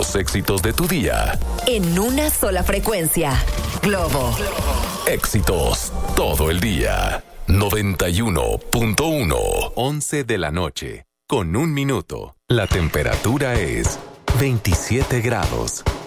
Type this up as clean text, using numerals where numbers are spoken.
los éxitos de tu día. En una sola frecuencia. Globo. Éxitos todo el día. 91.1. 11 de la noche. Con 1 minuto. La temperatura es 27 grados.